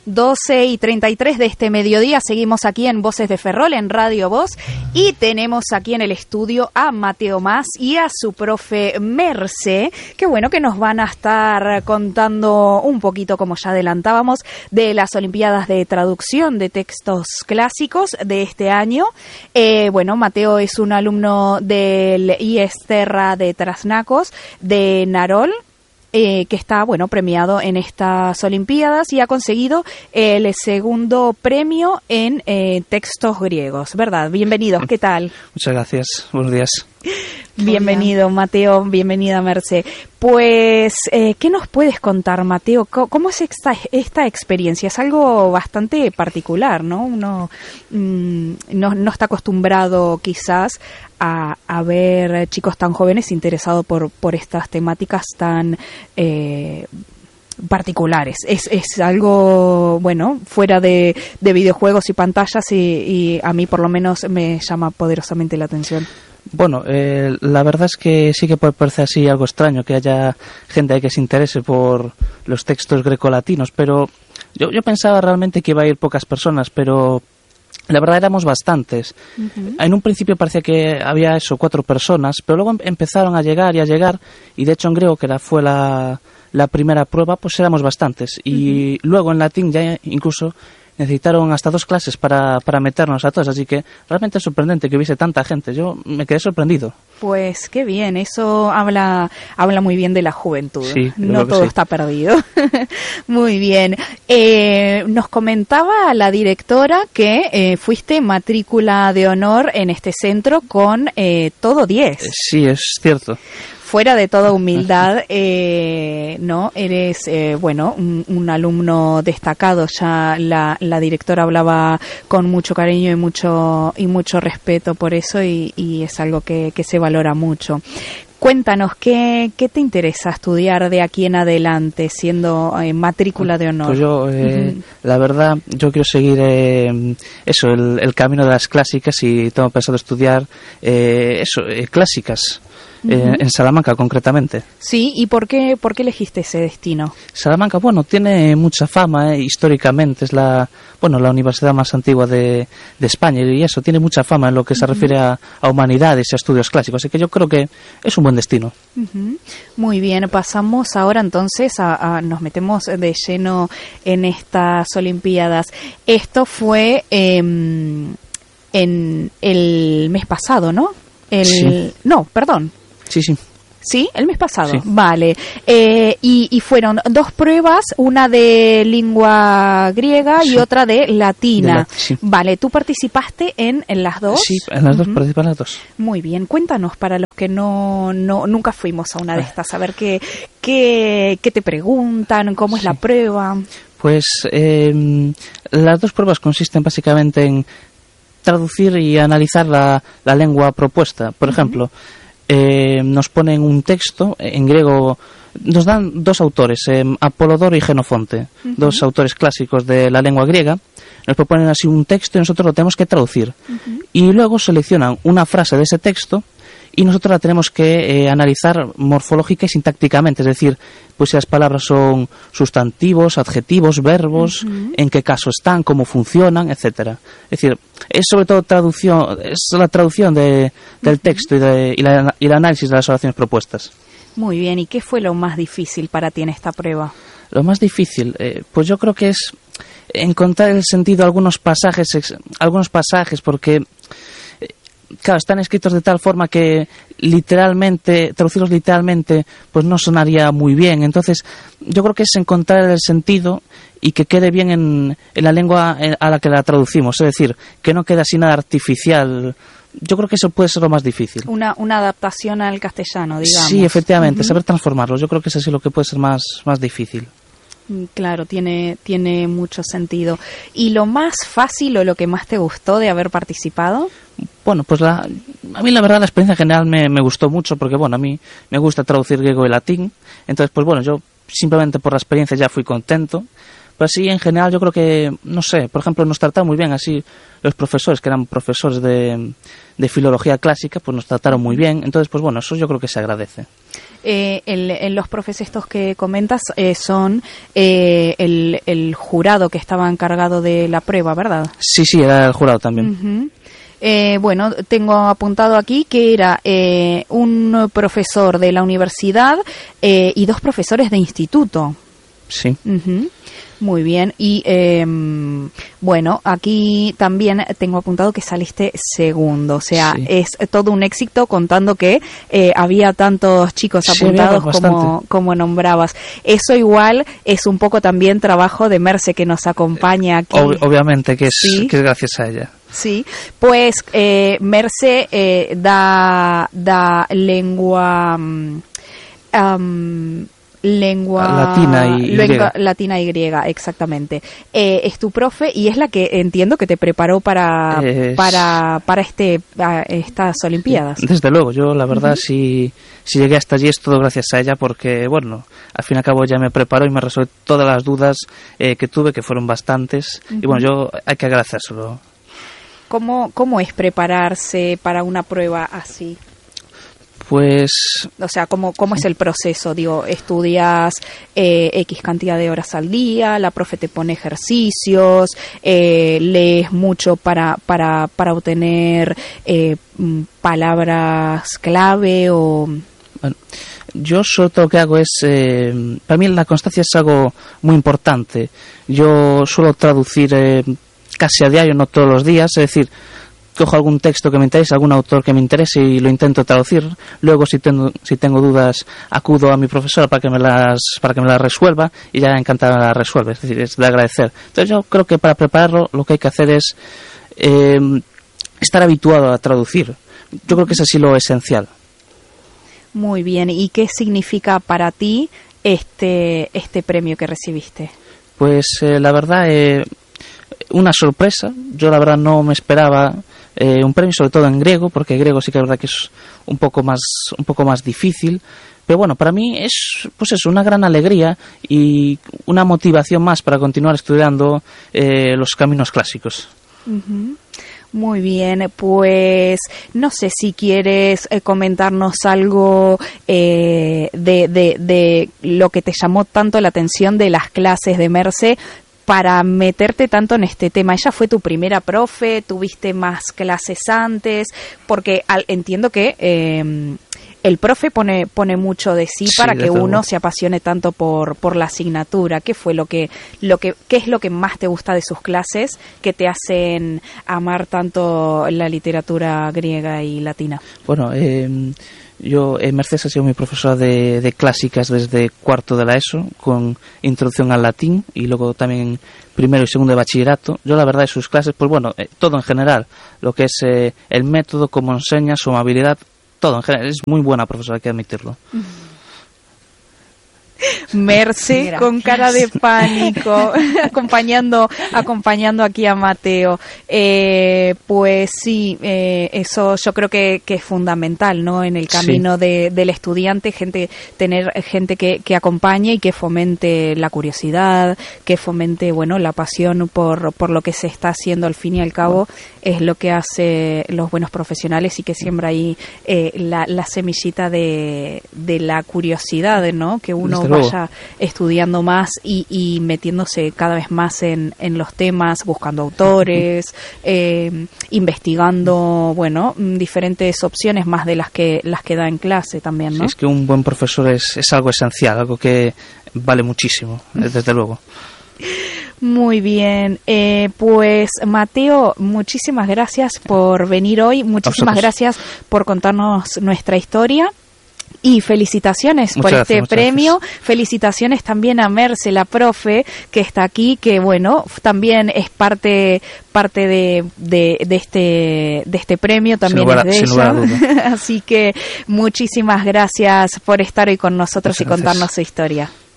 12:33 de este mediodía. Seguimos aquí en Voces de Ferrol, en Radio Voz, y tenemos aquí en el estudio a Mateo Mas y a su profe Merce, que bueno, que nos van a estar contando un poquito, como ya adelantábamos, de las Olimpiadas de Traducción de Textos Clásicos de este año. Bueno, Mateo es un alumno del IES Terra de Trasnacos, de Narol, que está, bueno, premiado en estas Olimpiadas y ha conseguido el segundo premio en textos griegos, ¿verdad? Bienvenido, ¿qué tal? Muchas gracias, buenos días. Bienvenido, Mateo, bienvenida, Merce. Pues, ¿qué nos puedes contar, Mateo? ¿Cómo es esta experiencia? Es algo bastante particular, ¿no? Uno no está acostumbrado quizás a ver chicos tan jóvenes interesados por estas temáticas tan particulares. Es algo, bueno, fuera de videojuegos y pantallas y a mí por lo menos me llama poderosamente la atención. Bueno, la verdad es que sí que puede parecer así algo extraño que haya gente que se interese por los textos grecolatinos, pero yo pensaba realmente que iba a ir pocas personas, pero la verdad éramos bastantes. Uh-huh. En un principio parecía que había 4 personas, pero luego empezaron a llegar, y de hecho en griego, que fue la primera prueba, pues éramos bastantes. Y luego en latín ya incluso necesitaron hasta 2 clases para meternos a todos, así que realmente es sorprendente que hubiese tanta gente. Yo me quedé sorprendido. Pues qué bien, eso habla muy bien de la juventud. Sí, no todo está perdido. Muy bien. Nos comentaba la directora que fuiste matrícula de honor en este centro con todo 10. Sí, es cierto. Fuera de toda humildad, ¿no? Eres, bueno, un alumno destacado. Ya la directora hablaba con mucho cariño y mucho respeto por eso y es algo que se valora mucho. Cuéntanos, ¿qué te interesa estudiar de aquí en adelante, siendo matrícula de honor? Pues yo, la verdad, yo quiero seguir el camino de las clásicas y tengo pensado estudiar clásicas. En Salamanca concretamente. Sí, ¿y por qué elegiste ese destino? Salamanca, bueno, tiene mucha fama, históricamente es la universidad más antigua de España y eso, tiene mucha fama en lo que se refiere a humanidades y a estudios clásicos, así que yo creo que es un buen destino. Muy bien, pasamos ahora entonces nos metemos de lleno en estas Olimpiadas. Esto fue en el mes pasado, ¿no? Sí. No, perdón. Sí. ¿Sí? El mes pasado. Sí. Vale. Y fueron 2 pruebas, una de lengua griega y otra de latina. Sí. Vale, ¿tú participaste en las 2? Sí, en las 2, participé en las 2. Muy bien, cuéntanos para los que nunca fuimos a una de estas, a ver qué te preguntan, cómo es la prueba. Pues las 2 pruebas consisten básicamente en traducir y analizar la lengua propuesta. Por ejemplo, nos ponen un texto en griego, nos dan 2 autores, Apolodoro y Jenofonte, 2 autores clásicos de la lengua griega, nos proponen así un texto y nosotros lo tenemos que traducir. Y luego seleccionan una frase de ese texto y nosotros la tenemos que analizar morfológica y sintácticamente, es decir, pues si las palabras son sustantivos, adjetivos, verbos, en qué caso están, cómo funcionan, etcétera. Es decir, es sobre todo la traducción del texto y el análisis de las oraciones propuestas. Muy bien, ¿y qué fue lo más difícil para ti en esta prueba? Lo más difícil, pues yo creo que es encontrar el sentido a algunos pasajes, porque claro, están escritos de tal forma que traducirlos literalmente, pues no sonaría muy bien. Entonces, yo creo que es encontrar el sentido y que quede bien en la lengua a la que la traducimos. Es decir, que no quede así nada artificial. Yo creo que eso puede ser lo más difícil. Una adaptación al castellano, digamos. Sí, efectivamente, saber transformarlos. Yo creo que es así lo que puede ser más difícil. Claro, tiene mucho sentido. ¿Y lo más fácil o lo que más te gustó de haber participado? Bueno, pues a mí la verdad la experiencia en general me gustó mucho porque, bueno, a mí me gusta traducir griego y latín. Entonces, pues bueno, yo simplemente por la experiencia ya fui contento. Pero sí, en general yo creo que, no sé, por ejemplo, nos trataron muy bien así los profesores, que eran profesores de filología clásica, pues nos trataron muy bien. Entonces, pues bueno, eso yo creo que se agradece. En los profes estos que comentas son el jurado que estaba encargado de la prueba, ¿verdad? Sí, era el jurado también. Bueno, tengo apuntado aquí que era un profesor de la universidad y 2 profesores de instituto. Sí. Muy bien. Y bueno, aquí también tengo apuntado que saliste segundo. O sea, sí. Es todo un éxito contando que había tantos chicos apuntados como nombrabas. Eso igual es un poco también trabajo de Merce, que nos acompaña aquí. Obviamente que es, ¿Sí? Que es gracias a ella. Sí, pues Merce da lengua latina y griega, exactamente. Es tu profe y es la que entiendo que te preparó para estas Olimpiadas. Desde luego, yo la verdad si llegué hasta allí es todo gracias a ella, porque bueno, al fin y al cabo ella me preparó y me resolvió todas las dudas que tuve, que fueron bastantes, y bueno, yo hay que agradecérselo. ¿Cómo es prepararse para una prueba así? Pues... O sea, ¿cómo es el proceso? Digo, estudias X cantidad de horas al día, la profe te pone ejercicios, lees mucho para obtener palabras clave o... Bueno, yo sobre todo lo que hago es... para mí la constancia es algo muy importante. Yo suelo traducir casi a diario, no todos los días, es decir... Cojo algún texto que me interese, algún autor que me interese y lo intento traducir. Luego, si tengo dudas, acudo a mi profesora para que me las resuelva, y ya encantada me las resuelve. Es decir, es de agradecer. Entonces yo creo que para prepararlo lo que hay que hacer es estar habituado a traducir. Yo creo que es así lo esencial. Muy bien. ¿Y qué significa para ti este premio que recibiste? Pues la verdad, una sorpresa. Yo la verdad no me esperaba un premio, sobre todo en griego, porque griego sí que es verdad que es un poco más difícil, pero bueno, para mí es pues eso, una gran alegría y una motivación más para continuar estudiando los caminos clásicos. Muy bien, pues no sé si quieres comentarnos algo de lo que te llamó tanto la atención de las clases de Merce para meterte tanto en este tema. ¿Ella fue tu primera profe? ¿Tuviste más clases antes? Porque entiendo que el profe pone mucho de sí para que uno se apasione tanto por la asignatura. ¿Qué fue qué es lo que más te gusta de sus clases que te hacen amar tanto la literatura griega y latina? Bueno, yo, Mercedes ha sido mi profesora de clásicas desde cuarto de la ESO, con introducción al latín, y luego también primero y segundo de bachillerato. Yo la verdad de sus clases, pues bueno, todo en general, lo que es el método, cómo enseña, su amabilidad, todo en general, es muy buena profesora, hay que admitirlo. Merce, gracias, con cara de pánico, acompañando aquí a Mateo. Pues sí, eso yo creo que es fundamental, ¿no? En el camino del estudiante, tener gente que acompañe y que fomente la curiosidad, que fomente, bueno, la pasión por lo que se está haciendo. Al fin y al cabo es lo que hace los buenos profesionales, y que siembra ahí la semillita de la curiosidad, ¿no? Que uno vaya estudiando más y metiéndose cada vez más en los temas, buscando autores, investigando, bueno, diferentes opciones más de las que da en clase también, ¿no? Sí, es que un buen profesor es algo esencial, algo que vale muchísimo, desde luego. Muy bien, pues Mateo, muchísimas gracias por venir hoy, muchísimas gracias por contarnos nuestra historia. Y felicitaciones por este premio. Gracias. Felicitaciones también a Merce, la profe, que está aquí, que bueno, también es parte de este premio, también es de ella. Así que muchísimas gracias por estar hoy con nosotros y contarnos su historia.